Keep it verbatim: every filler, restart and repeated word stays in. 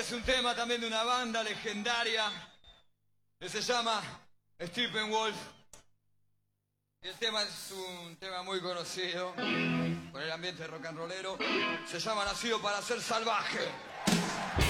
es un tema también de una banda legendaria que se llama Steppenwolf. Y el tema es un tema muy conocido por el ambiente rock and rollero. Se llama Nacido para ser salvaje.